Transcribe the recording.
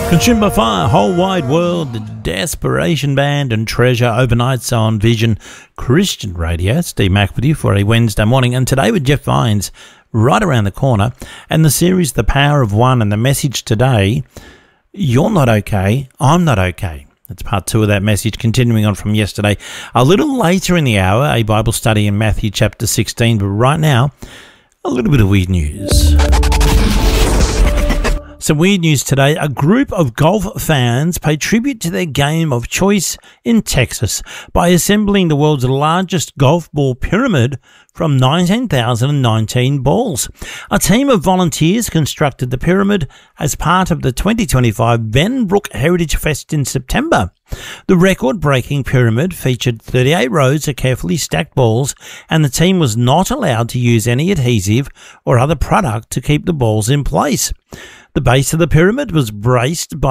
Consumed by Fire, Whole Wide World, the Desperation Band and Treasure overnights on Vision Christian Radio. Steve Mack with you for a Wednesday morning, and today with Jeff Vines right around the corner, and the series The Power of One, and the message today, you're not okay, I'm not okay. That's part 2 of that message, continuing on from yesterday. A little later in the hour, a Bible study in Matthew chapter 16, but right now, a little bit of weird news. Some weird news today. A group of golf fans pay tribute to their game of choice in Texas by assembling the world's largest golf ball pyramid from 19,019 balls. A team of volunteers constructed the pyramid as part of the 2025 Benbrook Heritage Fest in September. The record-breaking pyramid featured 38 rows of carefully stacked balls, and the team was not allowed to use any adhesive or other product to keep the balls in place. The base of the pyramid was braced by